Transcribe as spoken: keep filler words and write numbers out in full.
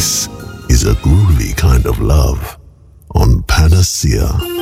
This is a groovy kind of love on Panacea.